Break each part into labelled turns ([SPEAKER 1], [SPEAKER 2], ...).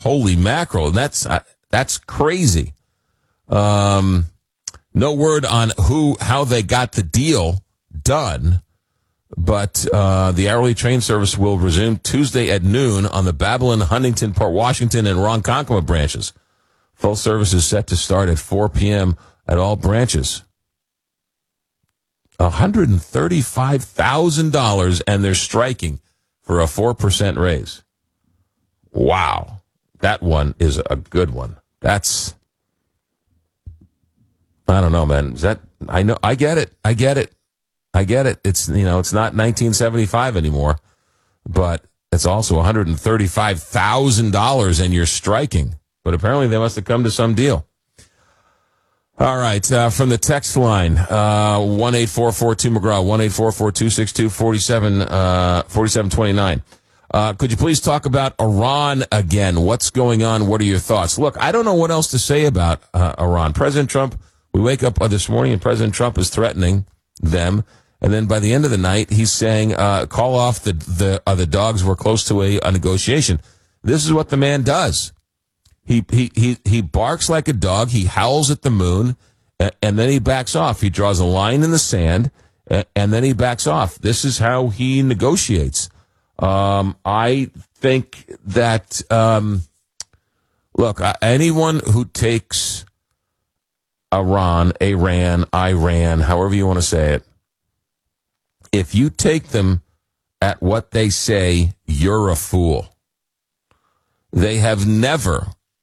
[SPEAKER 1] Holy mackerel. That's crazy. No word on how they got the deal done, but the hourly train service will resume Tuesday at noon on the Babylon, Huntington, Port Washington, and Ronkonkoma branches. Full service is set to start at 4 p.m. at all branches. $135,000, and they're striking for a 4% raise. Wow. That one is a good one. I don't know, man. I get it. It's, it's not 1975 anymore, but it's also $135,000 and you're striking. But apparently they must have come to some deal. All right, from the text line, 1-844-2-McGraw, 1-844-262-4729. Could you please talk about Iran again? What's going on? What are your thoughts? Look, I don't know what else to say about Iran. President Trump, we wake up this morning and President Trump is threatening them. And then by the end of the night, he's saying, call off the dogs. We're close to a negotiation. This is what the man does. He barks like a dog. He howls at the moon, and then he backs off. He draws a line in the sand, and then he backs off. This is how he negotiates. I think that, look, anyone who takes Iran, however you want to say it, if you take them at what they say, you're a fool. They have never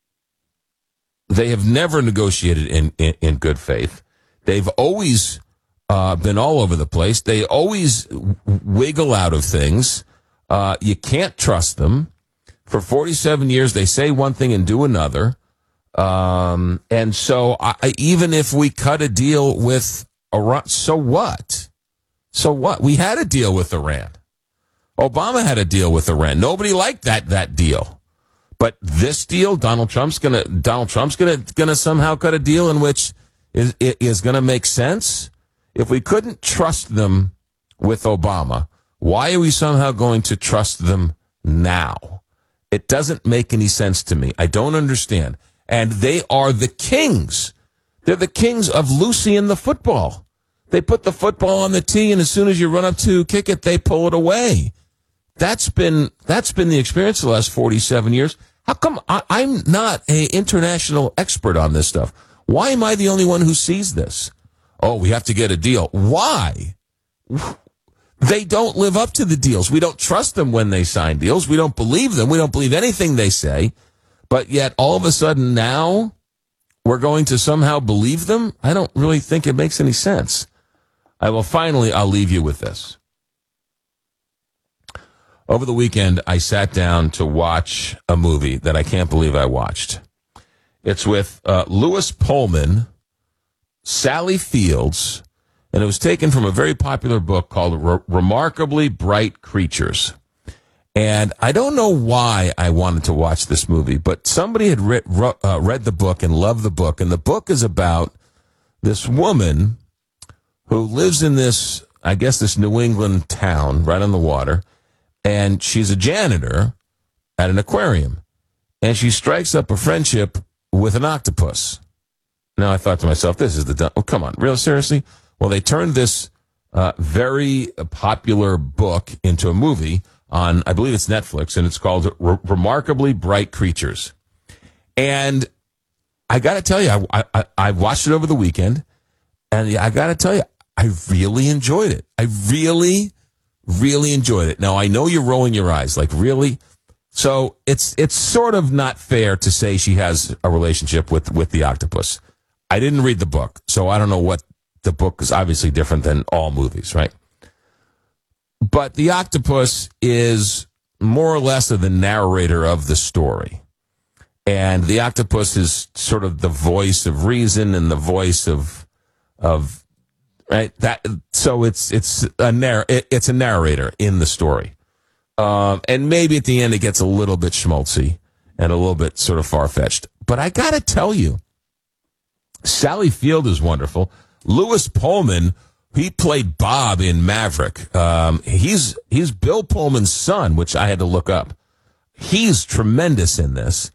[SPEAKER 1] negotiated in good faith. They've always been all over the place. They always wiggle out of things. You can't trust them. For 47 years, they say one thing and do another. And so even if we cut a deal with Iran, so what? So what? We had a deal with Iran. Obama had a deal with Iran. Nobody liked that deal. But this deal, Donald Trump's gonna somehow cut a deal in which is gonna make sense. If we couldn't trust them with Obama, why are we somehow going to trust them now? It doesn't make any sense to me. I don't understand. And they are the kings. They're the kings of Lucy the football. They put the football on the tee, and as soon as you run up to kick it, they pull it away. That's been the experience the last 47 years. How come I'm not an international expert on this stuff? Why am I the only one who sees this? Oh, we have to get a deal. Why? They don't live up to the deals. We don't trust them when they sign deals. We don't believe them. We don't believe anything they say. But yet, all of a sudden now, we're going to somehow believe them? I don't really think it makes any sense. I'll leave you with this. Over the weekend, I sat down to watch a movie that I can't believe I watched. It's with Lewis Pullman, Sally Fields, and it was taken from a very popular book called Remarkably Bright Creatures. And I don't know why I wanted to watch this movie, but somebody had read the book and loved the book. And the book is about this woman who lives in this New England town right on the water. And she's a janitor at an aquarium. And she strikes up a friendship with an octopus. Now, I thought to myself, this is oh, come on, real seriously? Well, they turned this very popular book into a movie on, I believe it's Netflix, and it's called Remarkably Bright Creatures. And I got to tell you, I watched it over the weekend, and I got to tell you, I really enjoyed it. I really enjoyed it. Now, I know you're rolling your eyes, like, really? So it's sort of not fair to say she has a relationship with the octopus. I didn't read the book, so I don't know what the book is. Obviously different than all movies, right? But the octopus is more or less of the narrator of the story. And the octopus is sort of the voice of reason and the voice of right, that, so it's a narrator in the story, and maybe at the end it gets a little bit schmaltzy and a little bit sort of far-fetched. But I gotta tell you, Sally Field is wonderful. Lewis Pullman, he played Bob in Maverick. He's Bill Pullman's son, which I had to look up. He's tremendous in this.